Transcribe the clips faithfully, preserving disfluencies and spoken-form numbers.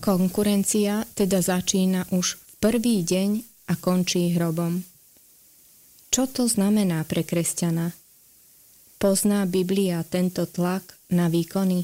Konkurencia teda začína už v prvý deň a končí hrobom. Čo to znamená pre kresťana? Pozná Biblia tento tlak na výkony?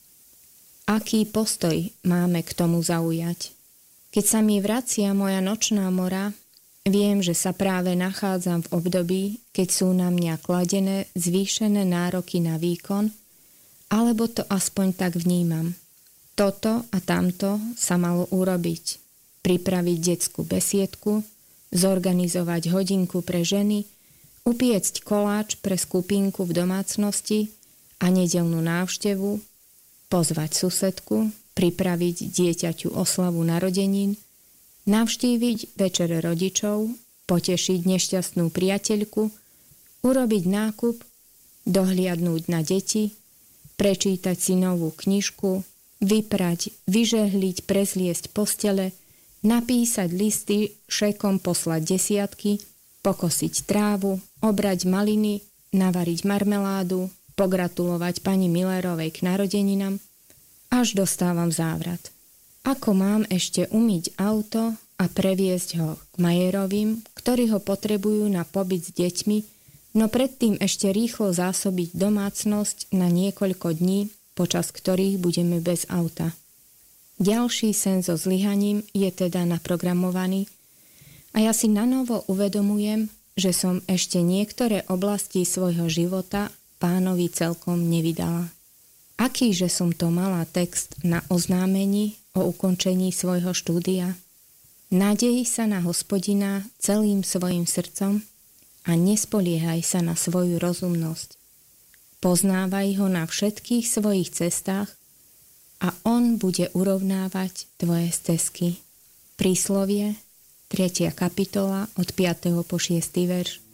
Aký postoj máme k tomu zaujať? Keď sa mi vracia moja nočná mora, viem, že sa práve nachádzam v období, keď sú na mňa kladené zvýšené nároky na výkon, alebo to aspoň tak vnímam. Toto a tamto sa malo urobiť. Pripraviť detskú besiedku, zorganizovať hodinku pre ženy, upiecť koláč pre skupinku v domácnosti a nedeľnú návštevu, pozvať susedku, pripraviť dieťaťu oslavu narodenín, navštíviť večere rodičov, potešiť nešťastnú priateľku, urobiť nákup, dohliadnúť na deti, prečítať si novú knižku, vyprať, vyžehliť, prezliesť postele, napísať listy, šekom poslať desiatky, pokosiť trávu, obrať maliny, navariť marmeládu, pogratulovať pani Millerovej k narodeninám, až dostávam závrat. Ako mám ešte umyť auto a previesť ho k Majerovým, ktorí ho potrebujú na pobyt s deťmi, no predtým ešte rýchlo zásobiť domácnosť na niekoľko dní, počas ktorých budeme bez auta. Ďalší sen so zlyhaním je teda naprogramovaný a ja si nanovo uvedomujem, že som ešte niektoré oblasti svojho života Pánovi celkom nevydala. Akýže som to mala text na oznámení o ukončení svojho štúdia? Nadeji sa na Hospodina celým svojim srdcom a nespoliehaj sa na svoju rozumnosť. Poznávaj ho na všetkých svojich cestách a on bude urovnávať tvoje stezky. Príslovie, tretia kapitola od piateho po šiesty verš.